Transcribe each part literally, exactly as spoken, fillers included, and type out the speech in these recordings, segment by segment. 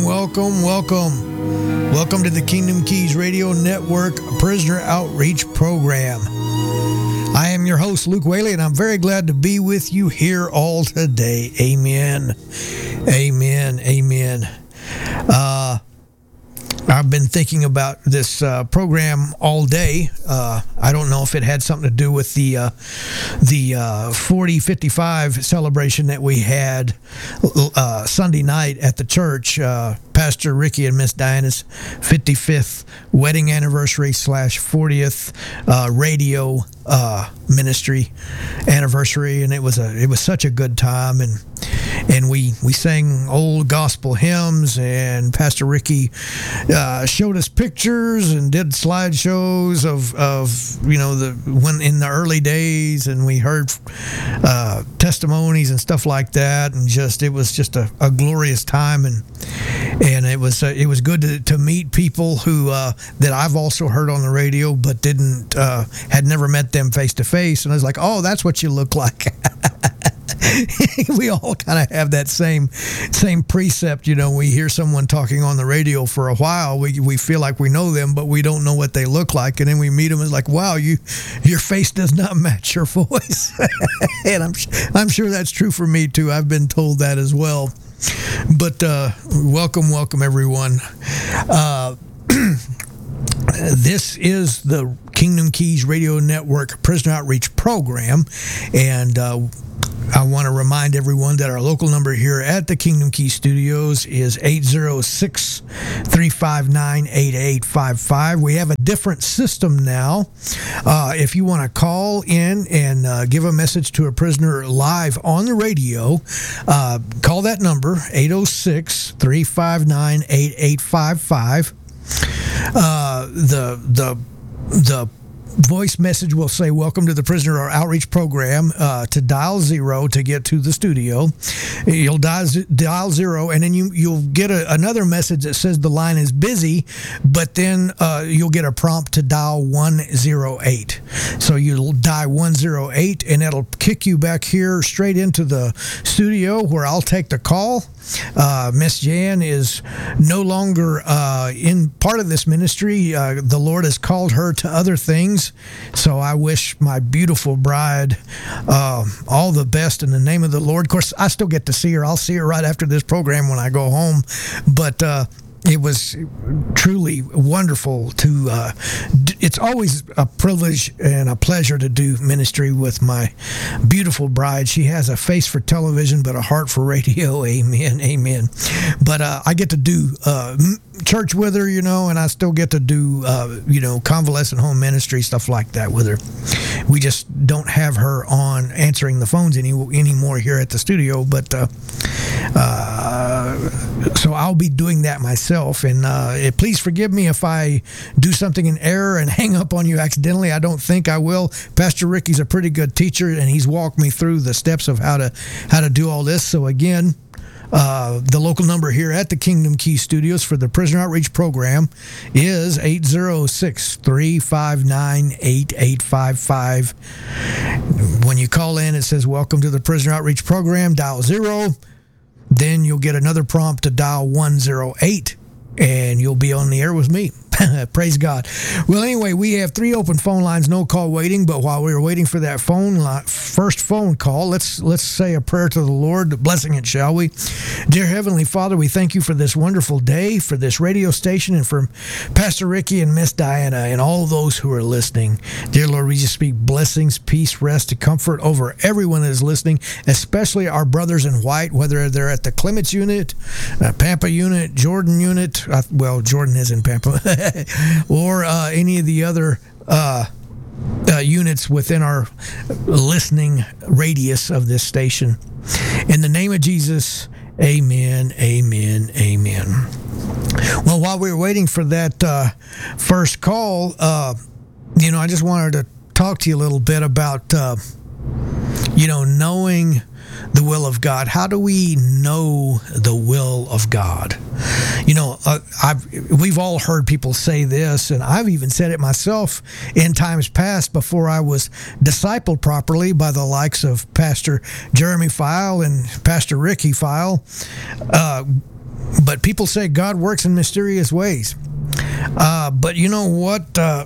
Welcome, welcome. Welcome to the Kingdom Keys Radio Network Prisoner Outreach Program. I am your host, Luke Whaley, and I'm very glad to be with you here all today. Amen. Amen. Amen. Uh, I've been thinking about this uh, program all day. Uh, I don't know if it had something to do with the uh, the uh, forty fifty-five celebration that we had uh, Sunday night at the church. Uh, Pastor Ricky and Miss Diana's fifty-fifth wedding anniversary slash fortieth uh, radio uh, ministry anniversary, and it was a it was such a good time, and and we we sang old gospel hymns, and Pastor Ricky uh, showed us pictures and did slideshows of of you know the when in the early days, and we heard uh, testimonies and stuff like that, and just it was just a, a glorious time, and and it was uh, it was good to, to meet people who uh, that I've also heard on the radio, but didn't uh, had never met them face to face, and I was like, oh, that's what you look like. We all kind of have that same same precept, you know. We hear someone talking on the radio for a while, we we feel like we know them, but we don't know what they look like, and then we meet them and it's like, wow, you your face does not match your voice. And I'm I'm sure that's true for me too. I've been told that as well. But uh, welcome, welcome everyone. Uh, This is the Kingdom Keys Radio Network Prisoner Outreach Program, and uh, I want to remind everyone that our local number here at the Kingdom Keys Studios is eight zero six, three five nine, eight eight five five. We have a different system now. Uh, if you want to call in and uh, give a message to a prisoner live on the radio, uh, call that number, eight zero six, three five nine, eight eight five five. Uh, the the the voice message will say, welcome to the Prisoner Outreach Program. Uh, to dial zero to get to the studio. You'll dial, dial zero, and then you, you'll get a, another message that says the line is busy, but then uh, you'll get a prompt to dial one zero eight. So you'll dial one zero eight, and it'll kick you back here straight into the studio where I'll take the call. Uh, Miss Jan is no longer uh, in part of this ministry. Uh, the Lord has called her to other things. So I wish my beautiful bride uh, all the best in the name of the Lord. Of course, I still get to see her. I'll see her right after this program when I go home. But uh, it was truly wonderful to, uh, d- it's always a privilege and a pleasure to do ministry with my beautiful bride. She has a face for television, but a heart for radio. Amen, amen. But uh, I get to do uh, church with her, you know, and I still get to do, uh, you know, convalescent home ministry, stuff like that with her. We just don't have her on answering the phones any anymore here at the studio, but uh, uh, so I'll be doing that myself. And uh, please forgive me if I do something in error and hang up on you accidentally. I don't think I will. Pastor Ricky's a pretty good teacher, and he's walked me through the steps of how to how to do all this. So again, Uh, the local number here at the Kingdom Key Studios for the Prisoner Outreach Program is eight zero six, three five nine, eight eight five five. When you call in, it says, welcome to the Prisoner Outreach Program, dial zero. Then you'll get another prompt to dial one zero eight, and you'll be on the air with me. Praise God. Well, anyway, we have three open phone lines, no call waiting. But while we were waiting for that phone line, first phone call, let's let's say a prayer to the Lord, blessing it, shall we? Dear Heavenly Father, we thank you for this wonderful day, for this radio station, and for Pastor Ricky and Miss Diana and all those who are listening. Dear Lord, we just speak blessings, peace, rest, and comfort over everyone that is listening, especially our brothers in white, whether they're at the Clements unit, uh, Pampa unit, Jordan unit. Uh, well, Jordan is in Pampa. or uh, any of the other uh, uh, units within our listening radius of this station. In the name of Jesus, amen, amen, amen. Well, while we were waiting for that uh, first call, uh, you know, I just wanted to talk to you a little bit about, uh, you know, knowing the will of God. How do we know the will of God? You know, uh, I've, we've all heard people say this, and I've even said it myself in times past before I was discipled properly by the likes of Pastor Jeremy File and Pastor Ricky File. Uh, but people say God works in mysterious ways. Uh, but you know what? Uh,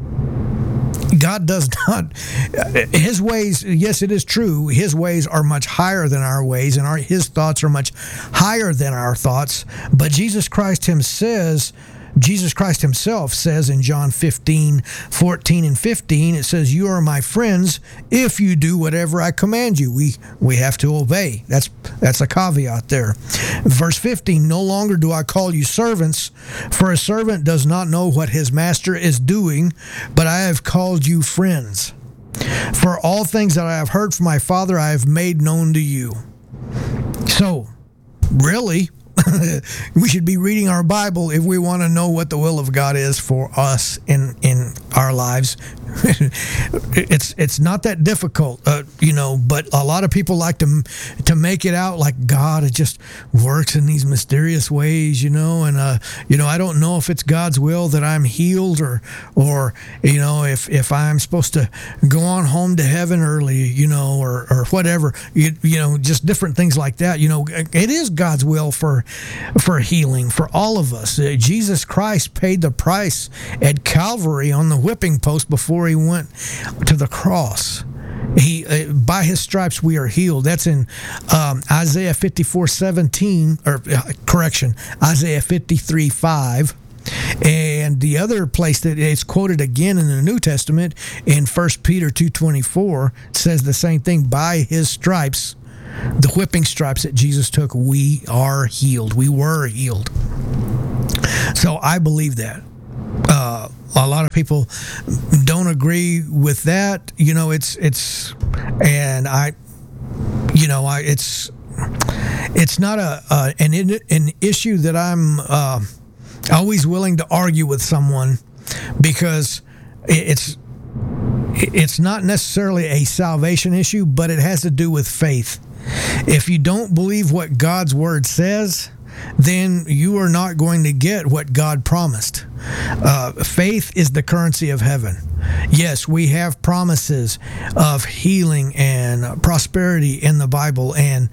God does not. His ways, yes, it is true. His ways are much higher than our ways, and our his thoughts are much higher than our thoughts. But Jesus Christ him says, Jesus Christ himself says in John fifteen, fourteen and fifteen, it says, "You are my friends if you do whatever I command you." We we have to obey. That's that's a caveat there. Verse fifteen, "No longer do I call you servants, for a servant does not know what his master is doing, but I have called you friends. For all things that I have heard from my Father I have made known to you." So, really, we should be reading our Bible if we want to know what the will of God is for us in in our lives. it's it's not that difficult, uh, you know. But a lot of people like to to make it out like God it just works in these mysterious ways, you know. And uh, you know, I don't know if it's God's will that I'm healed, or or you know, if if I'm supposed to go on home to heaven early, you know, or or whatever, you, you know, just different things like that. You know, it is God's will for for healing for all of us. Uh, Jesus Christ paid the price at Calvary on the whipping post before he went to the cross. He uh, by his stripes we are healed. That's in um, Isaiah fifty-four seventeen, or uh, correction, Isaiah fifty-three five. And the other place that it's quoted again in the New Testament in First Peter two twenty-four says the same thing. By his stripes, the whipping stripes that Jesus took, we are healed. We were healed. So I believe that. Uh, a lot of people don't agree with that. You know, it's it's, and I, you know, I it's it's not a, a an an issue that I'm uh, always willing to argue with someone, because it's it's not necessarily a salvation issue, but it has to do with faith. If you don't believe what God's word says, then you are not going to get what God promised. Uh, faith is the currency of heaven. Yes, we have promises of healing and prosperity in the Bible, and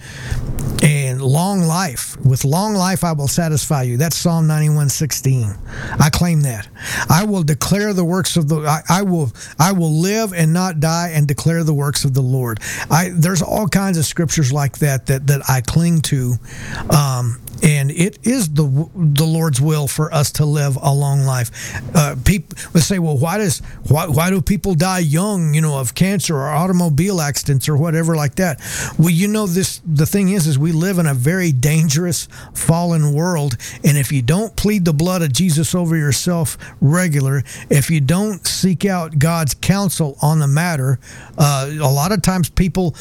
and long life. With long life I will satisfy you. That's Psalm ninety-one sixteen. I claim that. I will declare the works of the I, I will I will live and not die and declare the works of the Lord. I there's all kinds of scriptures like that that, that I cling to. Um, And it is the the Lord's will for us to live a long life. Uh, people would say, "Well, why does why why do people die young? You know, of cancer or automobile accidents or whatever like that?" Well, you know, this the thing is, is we live in a very dangerous, fallen world, and if you don't plead the blood of Jesus over yourself regular, if you don't seek out God's counsel on the matter, uh, a lot of times people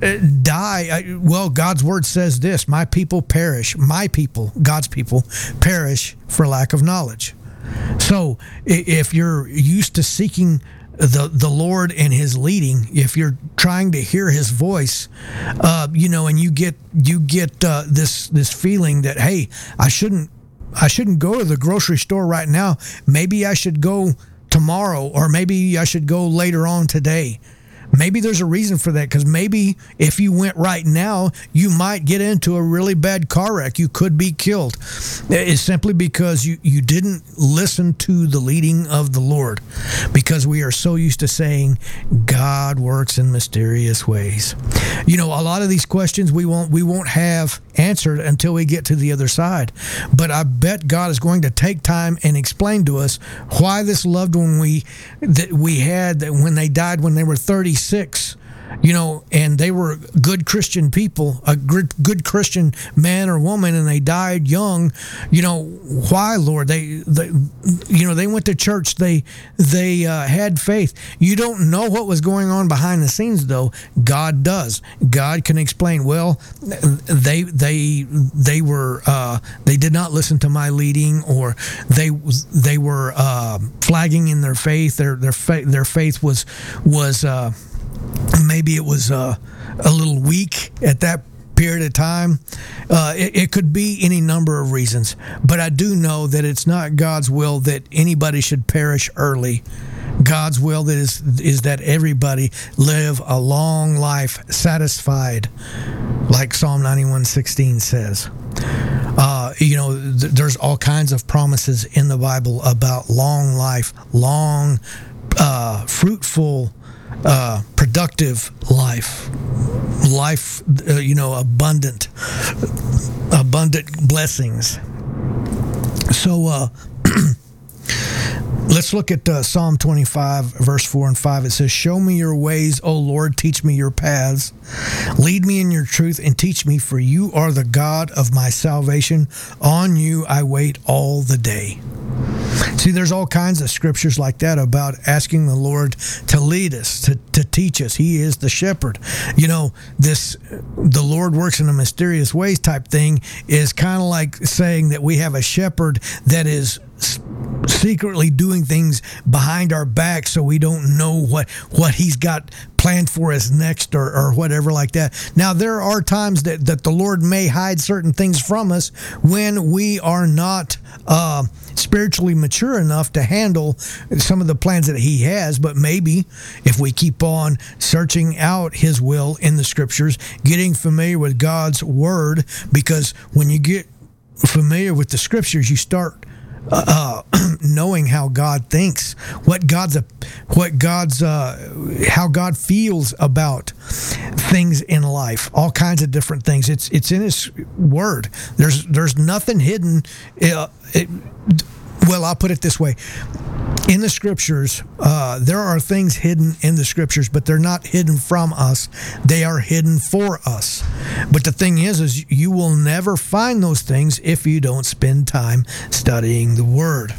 die. Well, God's word says this: my people perish. My people, God's people, perish for lack of knowledge. So if you're used to seeking the the Lord and his leading, if you're trying to hear his voice, uh, you know, and you get you get uh, this this feeling that, hey, I shouldn't I shouldn't go to the grocery store right now. Maybe I should go tomorrow, or maybe I should go later on today. Maybe there's a reason for that, because maybe if you went right now, you might get into a really bad car wreck. You could be killed. It's simply because you, you didn't listen to the leading of the Lord, because we are so used to saying God works in mysterious ways. You know, a lot of these questions we won't we won't have answered until we get to the other side. But I bet God is going to take time and explain to us why this loved one we that we had, that when they died when they were thirty-six, you know, and they were good Christian people, a good, good Christian man or woman, and they died young. You know, why, Lord? They, they you know, they went to church. They, they uh, had faith. You don't know what was going on behind the scenes, though. God does. God can explain. Well, they, they, they were, uh, they did not listen to my leading, or they, they were uh, flagging in their faith. Their, their faith, their faith was, was. Uh, Maybe it was uh, a little weak at that period of time. Uh, it, it could be any number of reasons. But I do know that it's not God's will that anybody should perish early. God's will that is is that everybody live a long life satisfied, like Psalm ninety-one sixteen says. Uh, you know, th- there's all kinds of promises in the Bible about long life, long, uh, fruitful, uh, productive life, life, uh, you know, abundant, abundant blessings. So, uh, let's look at uh, Psalm twenty-five, verse four and five. It says, "Show me your ways, O Lord, teach me your paths. Lead me in your truth and teach me, for you are the God of my salvation. On you I wait all the day." See, there's all kinds of scriptures like that about asking the Lord to lead us, to, to teach us. He is the shepherd. You know, this, the Lord works in a mysterious ways type thing is kind of like saying that we have a shepherd that is secretly doing things behind our back so we don't know what, what he's got planned for us next or, or whatever like that. Now, there are times that, that the Lord may hide certain things from us when we are not uh, spiritually mature enough to handle some of the plans that he has. But maybe if we keep on searching out his will in the scriptures, getting familiar with God's word, because when you get familiar with the scriptures, you start Uh, knowing how God thinks, what God's, what God's, uh, how God feels about things in life, all kinds of different things. It's it's in His Word. There's there's nothing hidden. Uh, it, well, I'll put it this way: in the Scriptures, uh, there are things hidden in the Scriptures, but they're not hidden from us. They are hidden for us. But the thing is, is you will never find those things if you don't spend time studying the Word.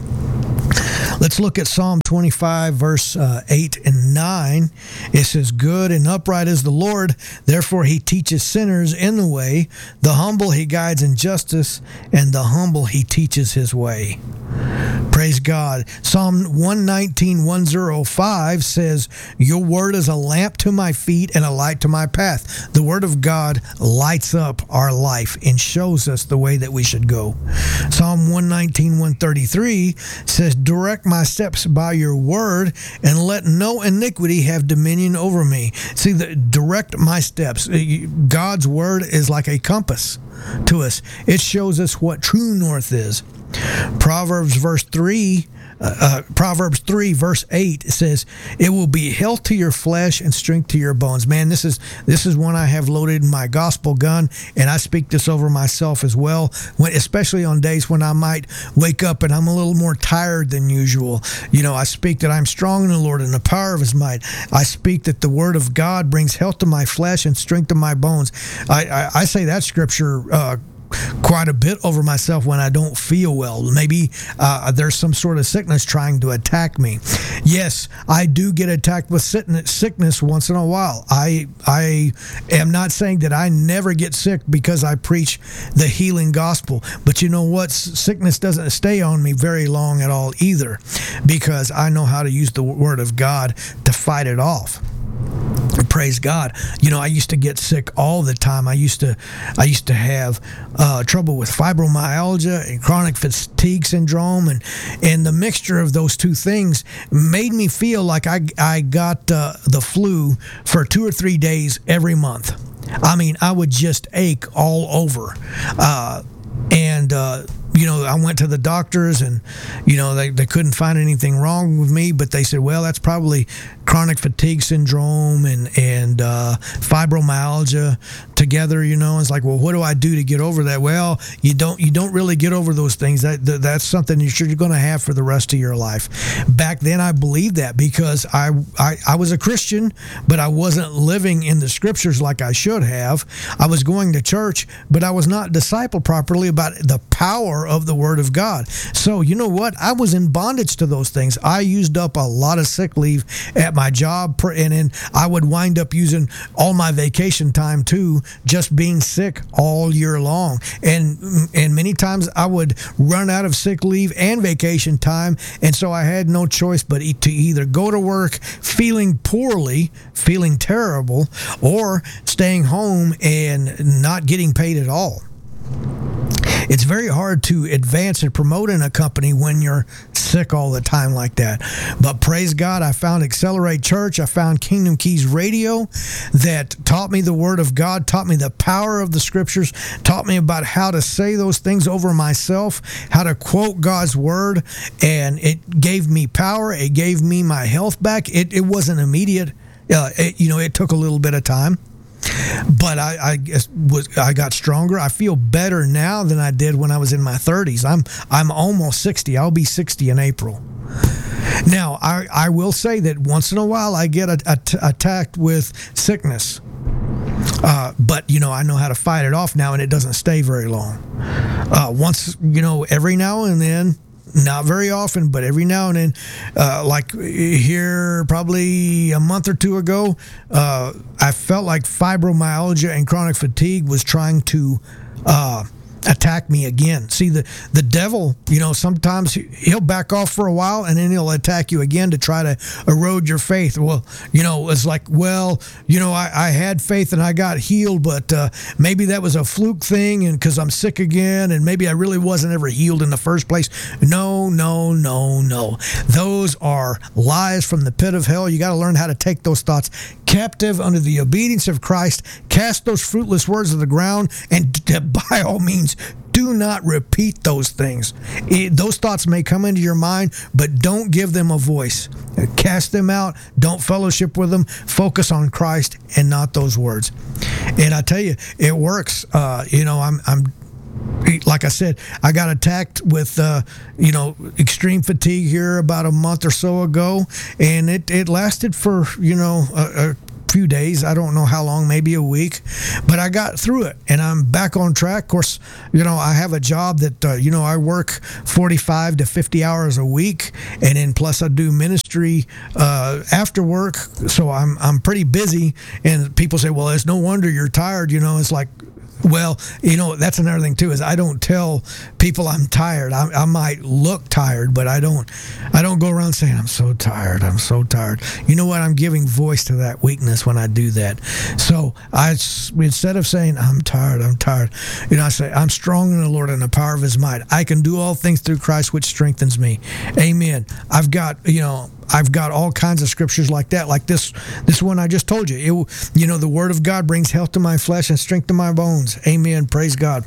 Let's look at Psalm twenty-five, verse uh, eight and nine. It says, "Good and upright is the Lord, therefore he teaches sinners in the way. The humble he guides in justice, and the humble he teaches his way." Praise God. Psalm one nineteen, one oh five says, "Your word is a lamp to my feet and a light to my path." The word of God lights up our life and shows us the way that we should go. Psalm one nineteen, one thirty-three says, "Direct my steps by your word, and let no iniquity have dominion over me." See, the, direct my steps. God's word is like a compass to us. It shows us what true north is. Proverbs verse three, uh, uh, Proverbs three verse eight says, "It will be health to your flesh and strength to your bones." Man, this is this is one I have loaded in my gospel gun, and I speak this over myself as well. When, especially on days when I might wake up and I'm a little more tired than usual. You know, I speak that I'm strong in the Lord and the power of His might. I speak that the Word of God brings health to my flesh and strength to my bones. I I, I say that scripture Uh, quite a bit over myself when I don't feel well. Maybe uh, there's some sort of sickness trying to attack me. Yes, I do get attacked with sickness once in a while. I I am not saying that I never get sick because I preach the healing gospel. But you know what? Sickness doesn't stay on me very long at all either, because I know how to use the Word of God to fight it off. Praise God. You know, I used to get sick all the time. I used to I used to have uh, trouble with fibromyalgia and chronic fatigue syndrome, and and the mixture of those two things made me feel like I, I got uh, the flu for two or three days every month. I mean, I would just ache all over. Uh, and, uh, you know, I went to the doctors, and, you know, they, they couldn't find anything wrong with me, but they said, well, that's probably chronic fatigue syndrome and, and uh, fibromyalgia together, you know. It's like, well, what do I do to get over that? Well, you don't you don't really get over those things. That, that That's something you're going to have for the rest of your life. Back then, I believed that because I, I, I was a Christian, but I wasn't living in the scriptures like I should have. I was going to church, but I was not discipled properly about the power of the Word of God. So, you know what? I was in bondage to those things. I used up a lot of sick leave at my job, and then I would wind up using all my vacation time too, just being sick all year long. And and many times I would run out of sick leave and vacation time, and so I had no choice but to either go to work feeling poorly, feeling terrible, or staying home and not getting paid at all. It's very hard to advance and promote in a company when you're sick all the time like that. But praise God, I found Accelerate Church. I found Kingdom Keys Radio that taught me the Word of God, taught me the power of the Scriptures, taught me about how to say those things over myself, how to quote God's Word, and it gave me power. It gave me my health back. It, it wasn't immediate. Uh, it, you know, it took a little bit of time. But I, I guess was I got stronger. I feel better now than I did when I was in my thirties. I'm I'm almost sixty. I'll be sixty in April. Now, I, I will say that once in a while I get a, a, attacked with sickness. Uh, but, you know, I know how to fight it off now, and it doesn't stay very long. Uh, once, you know, every now and then, not very often, but every now and then, uh, like here probably a month or two ago, uh, I felt like fibromyalgia and chronic fatigue was trying to uh, attack me again. See, the, the devil, you know, sometimes he'll back off for a while and then he'll attack you again to try to erode your faith. Well, you know, it's like, well, you know, I, I had faith and I got healed, but uh, maybe that was a fluke thing and because I'm sick again and maybe I really wasn't ever healed in the first place. No, no, no, no. Those are lies from the pit of hell. You got to learn how to take those thoughts captive under the obedience of Christ, cast those fruitless words to the ground, and by all means, do not repeat those things. It, those thoughts may come into your mind, but don't give them a voice. Cast them out. Don't fellowship with them. Focus on Christ and not those words. And I tell you, it works. Uh, you know, I'm, I'm, like I said, I got attacked with, uh, you know, extreme fatigue here about a month or so ago, and it, it lasted for, you know, a, a few days. I don't know how long, maybe a week, but I got through it and I'm back on track. Of course, you know, I have a job that, uh, you know, I work forty-five to fifty hours a week, and then plus I do ministry uh, after work. So I'm, I'm pretty busy, and people say, well, it's no wonder you're tired. You know, it's like, well, you know, that's another thing too, is I don't tell people I'm tired. I, I might look tired, but I don't I don't go around saying I'm so tired. I'm so tired. You know what? I'm giving voice to that weakness when I do that. So I, instead of saying I'm tired, I'm tired, you know, I say I'm strong in the Lord and the power of his might. I can do all things through Christ, which strengthens me. Amen. I've got, you know, I've got all kinds of scriptures like that, like this this one I just told you. It, you know, the word of God brings health to my flesh and strength to my bones. Amen. Praise God.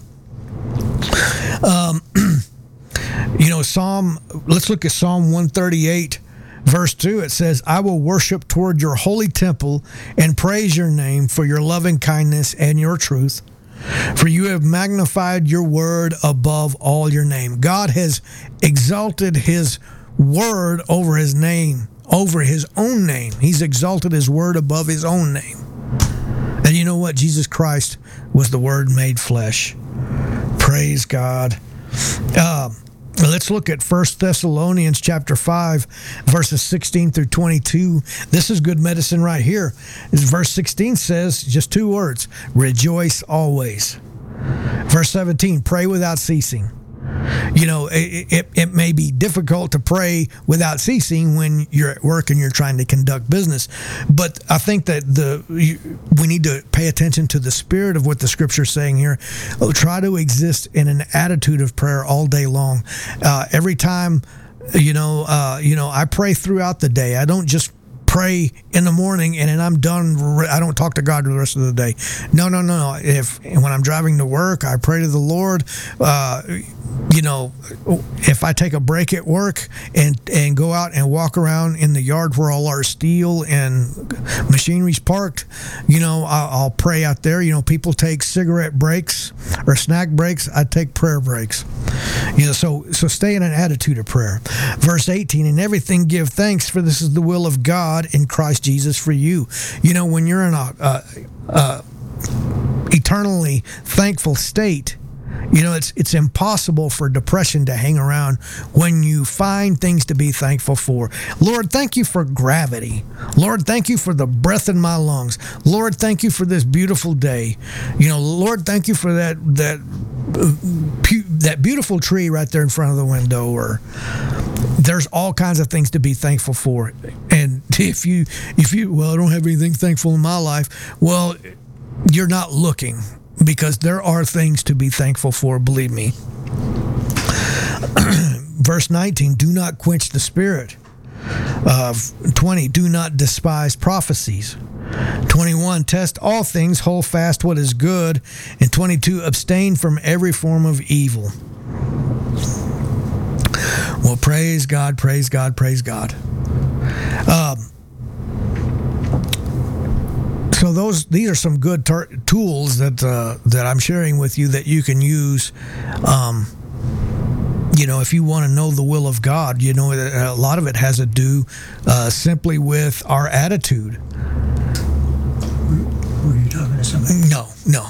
Um, you know, Psalm, let's look at Psalm one thirty-eight, verse two. It says, I will worship toward your holy temple and praise your name for your loving kindness and your truth. For you have magnified your word above all your name. God has exalted his word over his name, over his own name. He's exalted his word above his own name. And you know what? Jesus Christ was the word made flesh. Praise God. Uh, let's look at First Thessalonians chapter five, verses sixteen through twenty-two. This is good medicine right here. Verse sixteen says just two words: rejoice always. Verse seventeen, pray without ceasing. You know, it, it, it may be difficult to pray without ceasing when you're at work and you're trying to conduct business. But I think that the we need to pay attention to the spirit of what the scripture is saying here. Oh, try to exist in an attitude of prayer all day long. Uh, every time, you know, uh, you know, I pray throughout the day. I don't just pray in the morning and then I'm done. I don't talk to God the rest of the day. No, no, no, no. If when I'm driving to work, I pray to the Lord. Uh, you know, if I take a break at work and and go out and walk around in the yard where all our steel and machinery's parked, you know, I'll, I'll pray out there. You know, people take cigarette breaks or snack breaks. I take prayer breaks. You know, so so stay in an attitude of prayer. Verse eighteen, in everything give thanks, for this is the will of God in Christ Jesus for you. You know, when you're in a, a, a eternally thankful state, you know, it's it's impossible for depression to hang around when you find things to be thankful for. Lord, thank you for gravity. Lord, thank you for the breath in my lungs. Lord, thank you for this beautiful day. You know, Lord, thank you for that that that beautiful tree right there in front of the window. Or there's all kinds of things to be thankful for. And if you if you well, I don't have anything thankful in my life. Well, you're not looking. Because there are things to be thankful for, believe me. verse nineteen, do not quench the spirit. Uh, twenty, do not despise prophecies. twenty-one, test all things, hold fast what is good. And twenty-two, abstain from every form of evil. Well, praise God, praise God, praise God. Um, so those these are some good tar- tools that uh, that I'm sharing with you that you can use. Um, you know, if you want to know the will of God, you know, a lot of it has to do uh, simply with our attitude. Were you talking to somebody? No, no.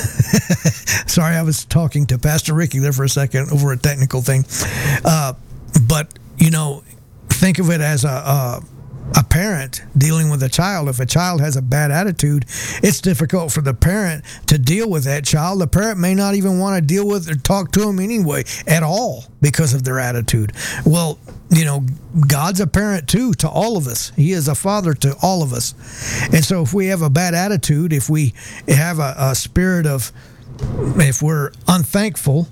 Sorry, I was talking to Pastor Ricky there for a second over a technical thing. Uh, but, you know, think of it as a, a a parent dealing with a child. If a child has a bad attitude, it's difficult for the parent to deal with that child. The parent may not even want to deal with or talk to them anyway at all because of their attitude. Well, you know, God's a parent too to all of us. He is a father to all of us. And so if we have a bad attitude, if we have a, a spirit of, if we're unthankful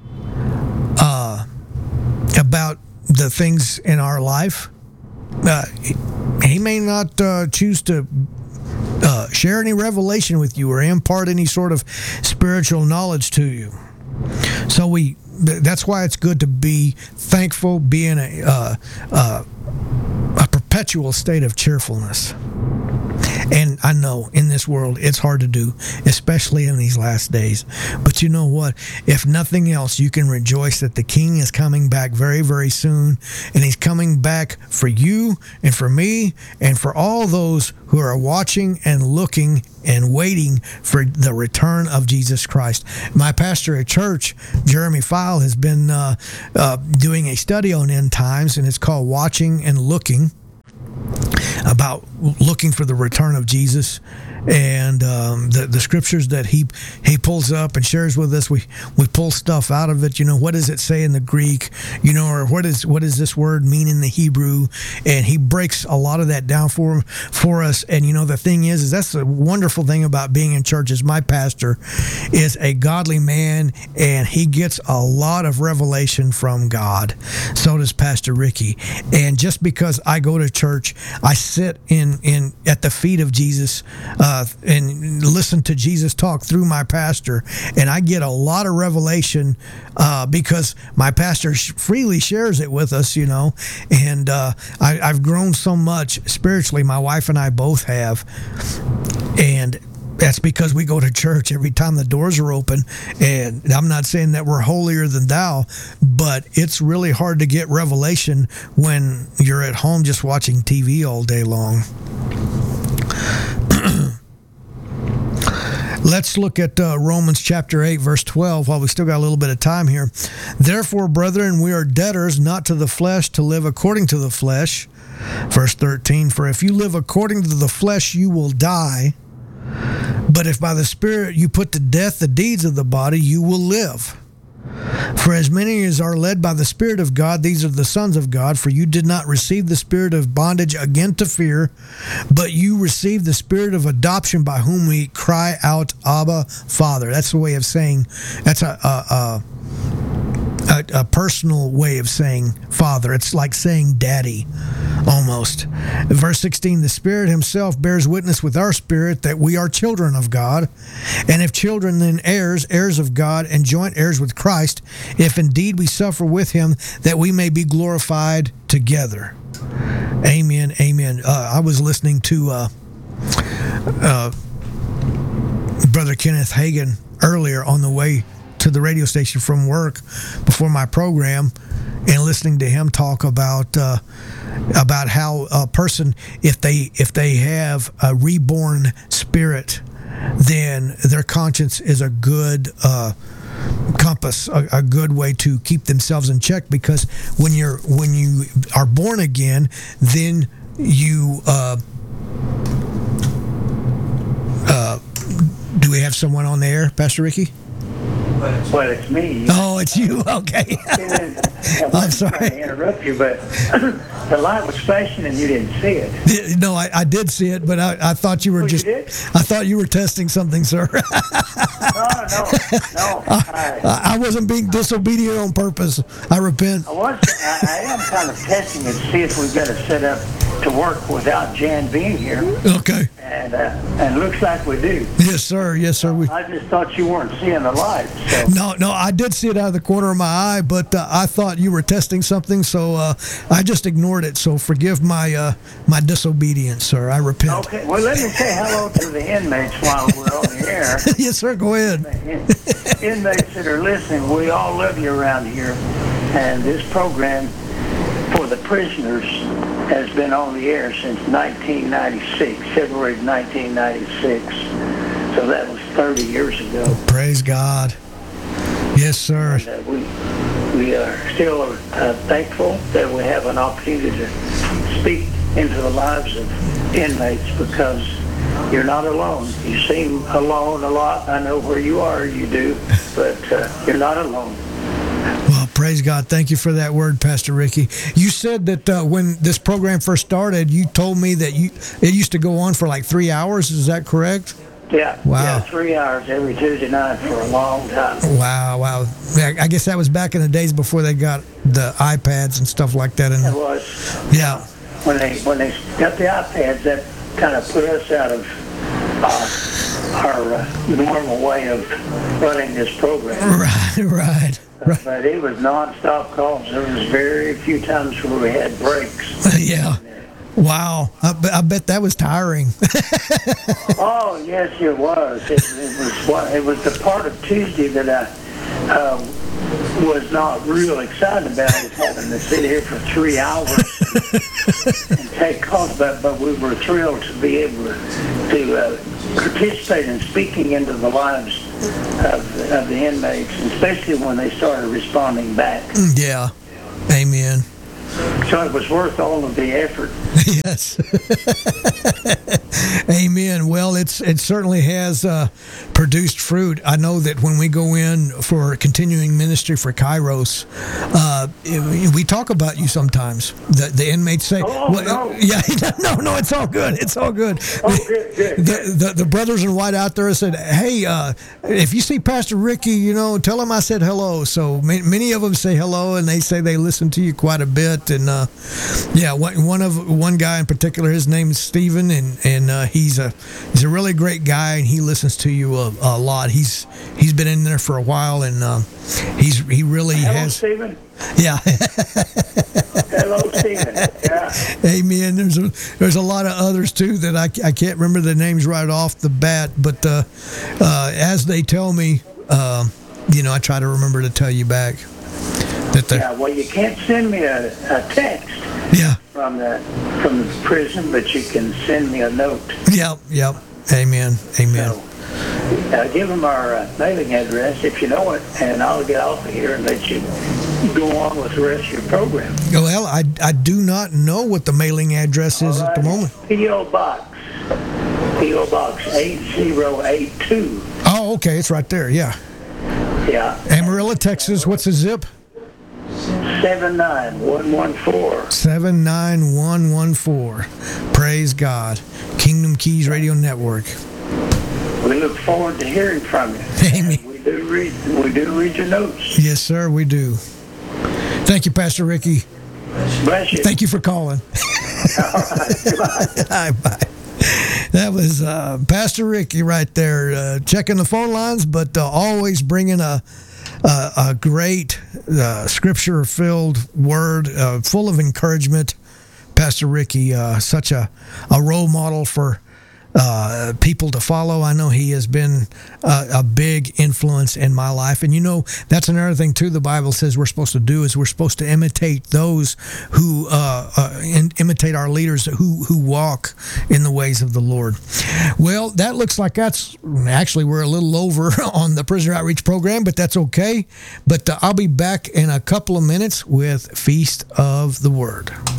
uh, about the things in our life, uh, he may not uh, choose to uh, share any revelation with you or impart any sort of spiritual knowledge to you. So we that's why it's good to be thankful, be in a uh, uh, a perpetual state of cheerfulness. And I know in this world it's hard to do, especially in these last days. But you know what? If nothing else, you can rejoice that the King is coming back very, very soon. And he's coming back for you and for me and for all those who are watching and looking and waiting for the return of Jesus Christ. My pastor at church, Jeremy File, has been uh, uh, doing a study on end times, and it's called Watching and Looking, about looking for the return of Jesus. And um, the the scriptures that he he pulls up and shares with us, we we pull stuff out of it. You know, what does it say in the Greek? You know, or what is what does this word mean in the Hebrew? And he breaks a lot of that down for for us. And you know, the thing is, is that's the wonderful thing about being in church. Is my pastor is a godly man, and he gets a lot of revelation from God. So does Pastor Ricky. And just because I go to church, I sit in in at the feet of Jesus. Uh, and listen to Jesus talk through my pastor, and I get a lot of revelation uh, because my pastor sh- freely shares it with us, you know, and uh, I, I've grown so much spiritually. My wife and I both have, and that's because we go to church every time the doors are open. And I'm not saying that we're holier than thou, but it's really hard to get revelation when you're at home just watching T V all day long. Let's look at uh, Romans chapter eight, verse twelve, while we still got a little bit of time here. Therefore, brethren, we are debtors not to the flesh to live according to the flesh. Verse thirteen, for if you live according to the flesh, you will die. But if by the Spirit you put to death the deeds of the body, you will live. For as many as are led by the Spirit of God, these are the sons of God. For you did not receive the spirit of bondage again to fear, but you received the spirit of adoption, by whom we cry out, Abba, Father. That's the way of saying, that's a a, a, a, a personal way of saying Father. It's like saying Daddy, almost. Verse sixteen, the Spirit himself bears witness with our spirit that we are children of God. And if children, then heirs, heirs of God, and joint heirs with Christ, if indeed we suffer with him, that we may be glorified together. Amen, amen. Uh, I was listening to uh, uh, Brother Kenneth Hagin earlier on the way to the radio station from work before my program, and listening to him talk about uh, about how a person, if they if they have a reborn spirit, then their conscience is a good uh, compass, a, a good way to keep themselves in check. Because when you're when you are born again, then you uh, uh, do we have someone on the air, Pastor Ricky? Well, it's me. Oh, it's you. Okay. I'm sorry to interrupt you, but the light was flashing and you didn't see it. No, I, I did see it, but I, I thought you were Oh, just. you did? I thought you were testing something, sir. No, no, no. I, I, I wasn't being disobedient on purpose. I repent. I was. I, I am kind of testing it to see if we've got it set up to work without Jan being here, Okay. and uh, and looks like we do. Yes, sir. Yes, sir. We. I just thought you weren't seeing the light. So. No, no, I did see it out of the corner of my eye, but uh, I thought you were testing something, so uh, I just ignored it. So forgive my uh, my disobedience, sir. I repent. Okay. Well, let me say hello to the inmates while we're on the air. Yes, sir. Go ahead. Inmates that are listening, we all love you around here, and this program for the prisoners has been on the air since nineteen ninety-six, February nineteen ninety-six. So that was thirty years ago. Praise God. Yes, sir. And, uh, we we are still uh, thankful that we have an opportunity to speak into the lives of inmates, because you're not alone. You seem alone a lot. I know where you are, you do, but uh, you're not alone. Well, praise God. Thank you for that word, Pastor Ricky. You said that uh, when this program first started, you told me that you it used to go on for like three hours. Is that correct? Yeah. Wow. Yeah, three hours every Tuesday night for a long time. Wow, wow. I guess that was back in the days before they got the iPads and stuff like that. It And was. yeah. When they when they got the iPads, that kind of put us out of uh, our uh, normal way of running this program. Right, right. Right. But it was non-stop calls. There was very few times where we had breaks. Yeah. Wow. I, be- I bet that was tiring. Oh yes, it was. It, it was. what- It was the part of Tuesday that I uh, was not real excited about, is having to sit here for three hours and take calls. But but we were thrilled to be able to, to uh, participate in speaking into the lives of, of the inmates, and especially when they started responding back. Yeah. Amen. So it was worth all of the effort. Yes. Amen. Well, it's it certainly has uh, produced fruit. I know that when we go in for continuing ministry for Kairos, uh, we talk about you sometimes. The, the inmates say, Oh, well, no. yeah, no, no, it's all good. It's all good. Oh, good, good. The, the, the brothers in white out there said, hey, uh, if you see Pastor Ricky, you know, tell him I said hello. So ma- many of them say hello, and they say they listen to you quite a bit. And uh, yeah, one one of one guy in particular, his name is Stephen, and and uh, he's a he's a really great guy, and he listens to you a, a lot. He's he's been in there for a while, and uh, he's he really Hello, has. Stephen. Yeah. Hello, Stephen. Yeah. Amen. There's a there's a lot of others too that I, I can't remember the names right off the bat, but uh, uh, as they tell me, uh, you know, I try to remember to tell you back that they Yeah. Well, you can't send me a, a text yeah from the from the prison, but you can send me a note. yep yep Amen Amen. So, uh, give them our uh, mailing address if you know it, and I'll get off of here and let you go on with the rest of your program. Well, I, I do not know what the mailing address is All at the right. moment. P O Box. P O Box eight zero eight two. Oh, okay, it's right there. Yeah, Yeah. Amarillo, Texas. What's the zip? seven nine one one four. Seven nine one one four. Praise God. Kingdom Keys Radio Network. We look forward to hearing from you. Amen. We do read. We do read your notes. Yes, sir, we do. Thank you, Pastor Ricky. Bless you. Thank you for calling. All right. Goodbye. Hi, bye. That was uh, Pastor Ricky right there, uh, checking the phone lines, but uh, always bringing a a, a great uh, scripture-filled word, uh, full of encouragement. Pastor Ricky, uh, such a, a role model for uh, people to follow. I know he has been uh, a big influence in my life. And you know, that's another thing too the Bible says we're supposed to do is we're supposed to imitate those who uh, uh, in, imitate our leaders who, who walk in the ways of the Lord. Well, that looks like that's actually we're a little over on the Prisoner Outreach program, but that's okay. But uh, I'll be back in a couple of minutes with Feast of the Word.